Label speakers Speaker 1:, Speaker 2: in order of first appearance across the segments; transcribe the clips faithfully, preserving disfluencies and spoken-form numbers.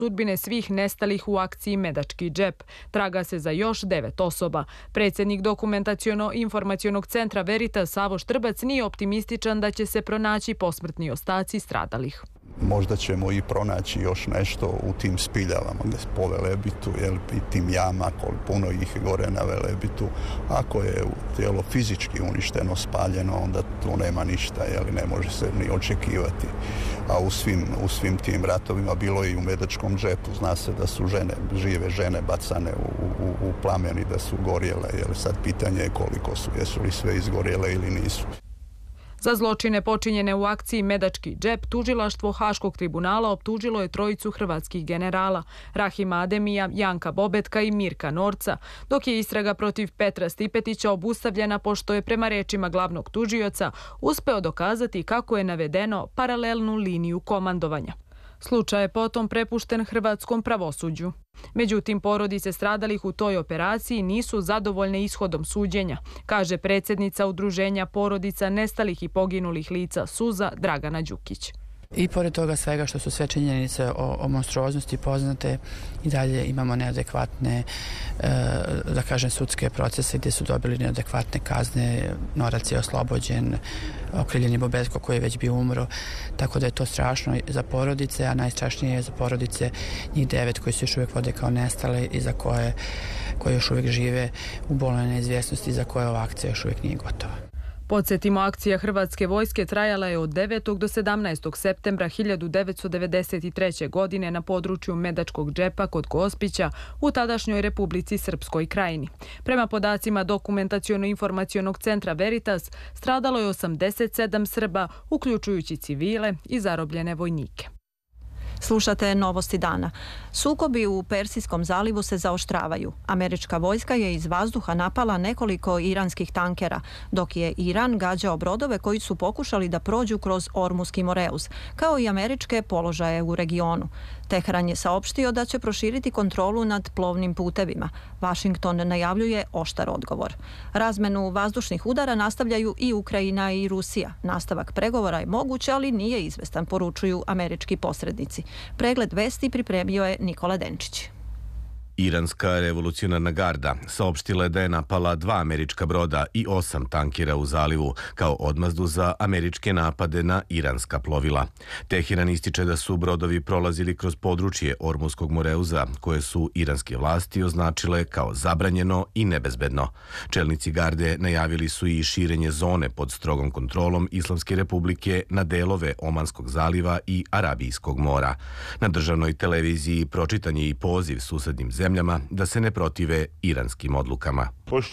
Speaker 1: sudbine svih nestalih u akciji Medački džep. Traga se za još devet osoba. Predsjednik Dokumentaciono-informacionog centra Veritas Savo Štrbac nije optimističan da će se pronaći posmrtni ostaci stradalih.
Speaker 2: Možda ćemo i pronaći još nešto u tim spiljavama po Velebitu, jel, i tim jama, puno ih gore na Velebitu. Ako je tijelo fizički uništeno, spaljeno, onda tu nema ništa, jel, ne može se ni očekivati. A u svim, u svim tim ratovima bilo je i u Medačkom džepu. Zna se da su žene, žive žene bacane u, u, u plamen i da su gorjele. Jel, sad pitanje je koliko su, jesu li sve izgorjele ili nisu.
Speaker 1: Za zločine počinjene u akciji Medački džep, tužilaštvo Haškog tribunala optužilo je trojicu hrvatskih generala, Rahima Ademija, Janka Bobetka i Mirka Norca, dok je istraga protiv Petra Stipetića obustavljena pošto je prema rečima glavnog tužioca uspeo dokazati kako je navedeno paralelnu liniju komandovanja. Slučaj je potom prepušten hrvatskom pravosuđu. Međutim, porodice stradalih u toj operaciji nisu zadovoljne ishodom suđenja, kaže predsjednica Udruženja porodica nestalih i poginulih lica Suza Dragana Đukić.
Speaker 3: I pored toga svega što su sve činjenice o, o monstruoznosti poznate, i dalje imamo neadekvatne, e, da kažem, sudske procese gdje su dobili neadekvatne kazne. Norac je oslobođen, okrivljeni Bobetko koji je već bio umro, tako da je to strašno za porodice, a najstrašnije je za porodice njih devet koji se još uvijek vode kao nestale i za koje, koje još uvijek žive u bolnoj neizvjesnosti, za koje ova akcija još uvijek nije gotova.
Speaker 1: Podsjetimo, akcija Hrvatske vojske trajala je od devetog do sedamnaestog septembra hiljadu devetsto devedeset treće. godine na području Medačkog džepa kod Gospića u tadašnjoj Republici Srpskoj Krajini. Prema podacima Dokumentaciono-informacionog centra Veritas, stradalo je osamdeset sedam Srba, uključujući civile i zarobljene vojnike.
Speaker 4: Slušate Novosti dana. Sukobi u Persijskom zalivu se zaoštravaju. Američka vojska je iz vazduha napala nekoliko iranskih tankera, dok je Iran gađao brodove koji su pokušali da prođu kroz Ormuski Moreus, kao i američke položaje u regionu. Teheran je saopštio da će proširiti kontrolu nad plovnim putevima. Washington najavljuje oštar odgovor. Razmenu vazdušnih udara nastavljaju i Ukrajina i Rusija. Nastavak pregovora je moguć, ali nije izvestan, poručuju američki posrednici. Pregled vesti pripremio je Nikola Denčić.
Speaker 5: Iranska revolucionarna garda saopštila je da je napala dva američka broda i osam tankera u zalivu kao odmazdu za američke napade na iranska plovila. Teheran ističe da su brodovi prolazili kroz područje Ormuskog Moreuza, koje su iranske vlasti označile kao zabranjeno i nebezbedno. Čelnici garde najavili su i širenje zone pod strogom kontrolom Islamske republike na delove Omanskog zaliva i Arabijskog mora. Na državnoj televiziji pročitan je i poziv susednim zemljama da se ne protive iranskim odlukama.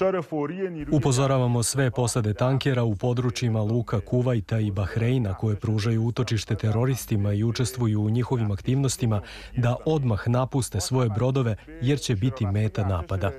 Speaker 6: Upozoravamo sve posade tankera u područjima luka Kuvajta i Bahreina koje pružaju utočište teroristima i učestvuju u njihovim aktivnostima da odmah napuste svoje brodove jer će biti meta napada.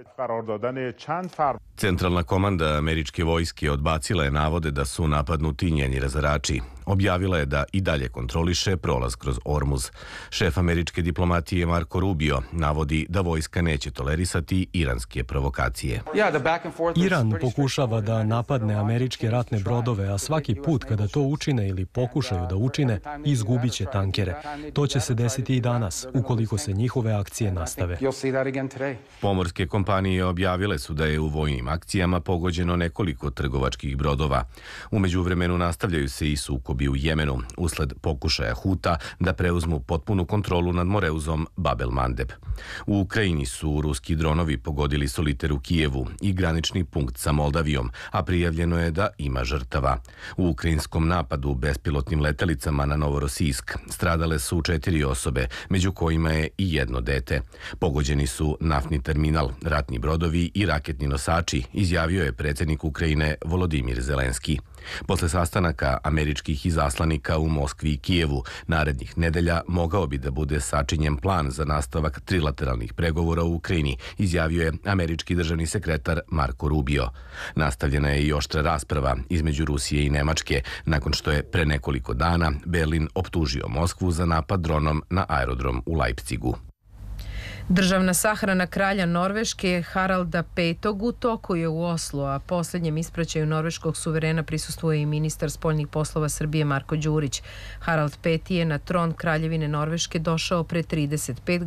Speaker 5: Centralna komanda američke vojske odbacila je navode da su napadnuti njeni razarači. Objavila je da i dalje kontroliše prolaz kroz Ormuz. Šef američke diplomatije Marko Rubio navodi da vojska neće tolerisati iranske provokacije.
Speaker 6: Iran pokušava da napadne američke ratne brodove, a svaki put kada to učine ili pokušaju da učine, izgubit će tankere. To će se desiti i danas, ukoliko se njihove akcije nastave.
Speaker 5: Pomorske kompanije objavile su da je u vojnim akcijama pogođeno nekoliko trgovačkih brodova. U međuvremenu nastavljaju se i sukobi u Jemenu, usled pokušaja Huta da preuzmu potpunu kontrolu nad Moreuzom Bab el-Mandeb. U Ukrajini su ruski dronovi pogodili Soliter u Kijevu i granični punkt sa Moldavijom, a prijavljeno je da ima žrtava. U ukrajinskom napadu bespilotnim letelicama na Novorosijsk stradale su četiri osobe, među kojima je i jedno dete. Pogođeni su naftni terminal, ratni brodovi i raketni nosači, izjavio je predsjednik Ukrajine Volodimir Zelenski. Posle sastanaka američkih izaslanika u Moskvi i Kijevu, narednih nedelja mogao bi da bude sačinjen plan za nastavak trilateralnih pregovora u Ukrajini, izjavio je američki državni sekretar Marko Rubio. Nastavljena je i oštra rasprava između Rusije i Nemačke, nakon što je pre nekoliko dana Berlin optužio Moskvu za napad dronom na aerodrom u Leipzigu.
Speaker 7: Državna sahrana kralja Norveške Haralda petog u toku je u Oslu, a posljednjem ispraćaju norveškog suverena prisustvuje i ministar spoljnih poslova Srbije Marko Đurić. Harald peti je na tron kraljevine Norveške došao pre trideset pet